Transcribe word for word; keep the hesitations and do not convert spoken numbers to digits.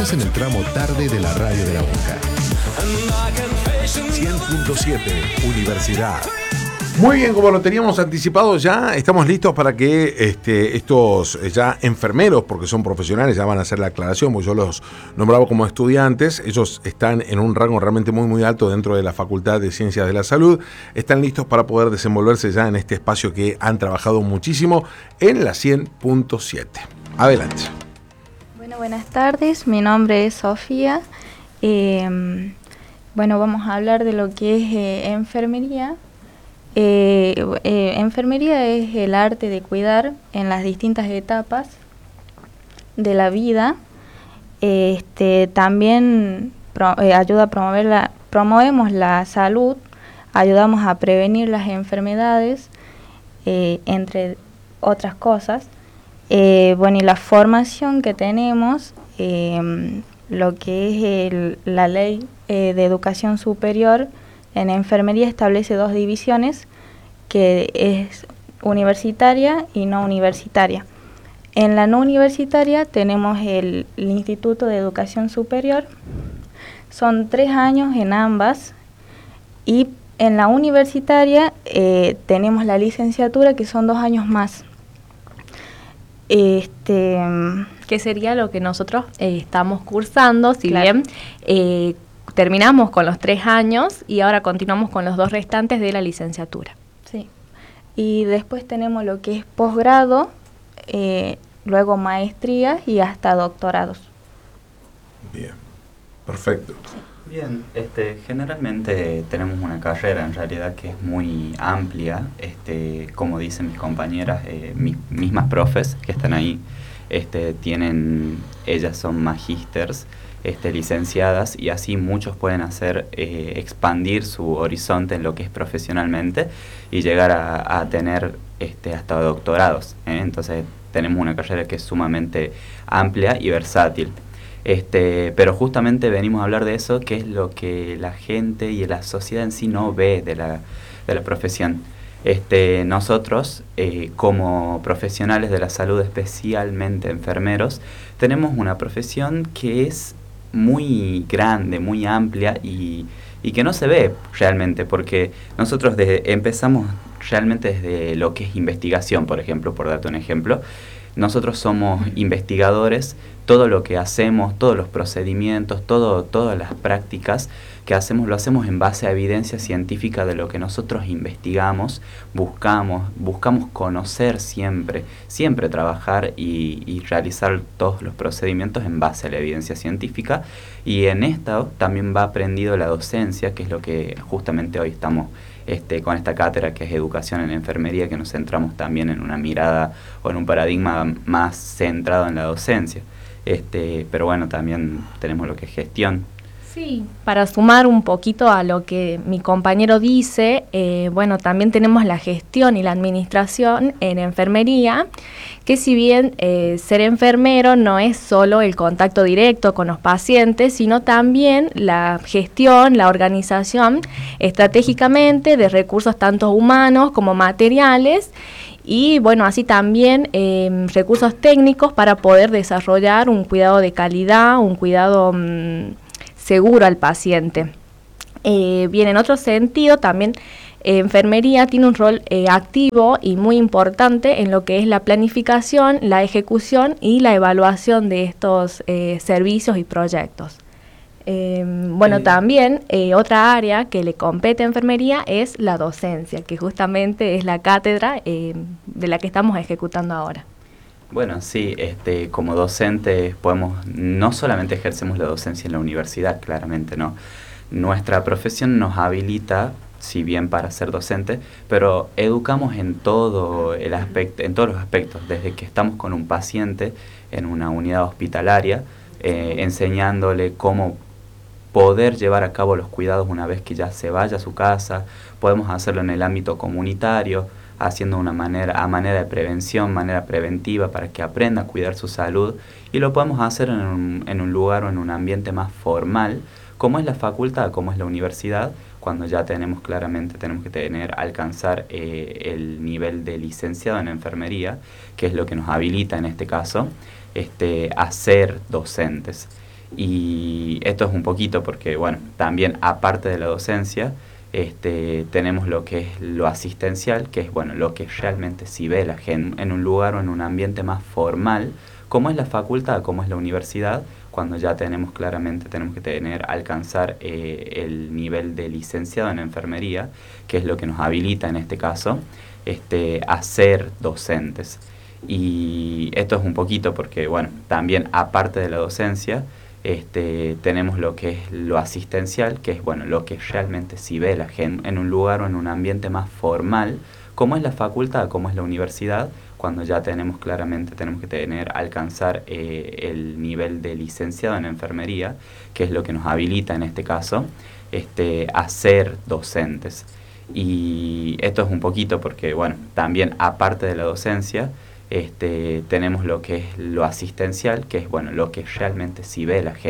Estás en el tramo tarde de la radio de la Boca. cien punto siete Universidad. Muy bien, como lo teníamos anticipado ya, estamos listos para que este, estos ya enfermeros, porque son profesionales, ya van a hacer la aclaración, porque yo los nombraba como estudiantes, ellos están en un rango realmente muy muy alto dentro de la Facultad de Ciencias de la Salud, están listos para poder desenvolverse ya en este espacio que han trabajado muchísimo en la cien punto siete. Adelante. Bueno, buenas tardes, mi nombre es Sofía. Eh, bueno, vamos a hablar de lo que es eh, enfermería. Eh, eh, enfermería es el arte de cuidar en las distintas etapas de la vida. Este, también pro, eh, ayuda a promover la, promovemos la salud, ayudamos a prevenir las enfermedades, eh, entre otras cosas. Eh, bueno, y la formación que tenemos, eh, lo que es el, la ley eh, de educación superior en enfermería establece dos divisiones, que es universitaria y no universitaria. En la no universitaria tenemos el, el Instituto de Educación Superior, son tres años en ambas, y en la universitaria eh, tenemos la licenciatura, que son dos años más. Este, que sería lo que nosotros eh, estamos cursando, si claro. bien eh, terminamos con los tres años y ahora continuamos con los dos restantes de la licenciatura. Sí. Y después tenemos lo que es posgrado, eh, luego maestrías y hasta doctorados. Bien, perfecto. Bien, este, generalmente tenemos una carrera en realidad que es muy amplia, este, como dicen mis compañeras, eh, mis mismas profes que están ahí, este, tienen, ellas son magísters, Este, licenciadas, y así muchos pueden hacer eh, expandir su horizonte en lo que es profesionalmente y llegar a, a tener este, hasta doctorados, ¿eh? Entonces tenemos una carrera que es sumamente amplia y versátil. Este, pero justamente venimos a hablar de eso, que es lo que la gente y la sociedad en sí no ve de la, de la profesión. Este, nosotros, eh, como profesionales de la salud, especialmente enfermeros, tenemos una profesión que es muy grande, muy amplia y, y que no se ve realmente, porque nosotros desde, empezamos realmente desde lo que es investigación, por ejemplo, por darte un ejemplo. Nosotros somos investigadores, todo lo que hacemos, todos los procedimientos, todo, todas las prácticas que hacemos, lo hacemos en base a evidencia científica de lo que nosotros investigamos, buscamos, buscamos conocer siempre, siempre trabajar y, y realizar todos los procedimientos en base a la evidencia científica. Y en esto también va aprendido la docencia, que es lo que justamente hoy estamos Este, con esta cátedra, que es Educación en Enfermería, que nos centramos también en una mirada o en un paradigma más centrado en la docencia. Este, pero bueno, también tenemos lo que es gestión. Sí, para sumar un poquito a lo que mi compañero dice, eh, bueno, también tenemos la gestión y la administración en enfermería, que si bien eh, ser enfermero no es solo el contacto directo con los pacientes, sino también la gestión, la organización estratégicamente de recursos tanto humanos como materiales, y bueno, así también eh, recursos técnicos para poder desarrollar un cuidado de calidad, un cuidado mmm, seguro al paciente. Eh, bien, en otro sentido, también eh, enfermería tiene un rol eh, activo y muy importante en lo que es la planificación, la ejecución y la evaluación de estos eh, servicios y proyectos. Eh, bueno, sí. También eh, otra área que le compete a enfermería es la docencia, que justamente es la cátedra eh, de la que estamos ejecutando ahora. Bueno, sí, este, como docentes podemos, no solamente ejercemos la docencia en la universidad, claramente, ¿no? Nuestra profesión nos habilita, si bien para ser docente, pero educamos en todo el aspecto, en todos los aspectos, desde que estamos con un paciente en una unidad hospitalaria, eh, enseñándole cómo poder llevar a cabo los cuidados una vez que ya se vaya a su casa. Podemos hacerlo en el ámbito comunitario, haciendo una manera, a manera de prevención, manera preventiva, para que aprenda a cuidar su salud, y lo podemos hacer en un, en un lugar o en un ambiente más formal, como es la facultad, como es la universidad, cuando ya tenemos claramente, tenemos que tener, alcanzar eh, el nivel de licenciado en enfermería, que es lo que nos habilita en este caso, este, a ser docentes. Y esto es un poquito porque, bueno, también aparte de la docencia, este, tenemos lo que es lo asistencial, que es, bueno, lo que realmente sí ve la gente en un lugar o en un ambiente más formal, como es la facultad, como es la universidad, cuando ya tenemos claramente, tenemos que tener, alcanzar eh, el nivel de licenciado en enfermería, que es lo que nos habilita en este caso, este, a ser docentes. Y esto es un poquito porque, bueno, también aparte de la docencia, este, tenemos lo que es lo asistencial, que es, bueno, lo que realmente sí ve la gente en un lugar o en un ambiente más formal, como es la facultad, como es la universidad, cuando ya tenemos claramente, tenemos que tener, alcanzar eh, el nivel de licenciado en enfermería, que es lo que nos habilita en este caso, este, a ser docentes. Y esto es un poquito porque, bueno, también aparte de la docencia, este, tenemos lo que es lo asistencial, que es, bueno, lo que realmente sí ve la gente.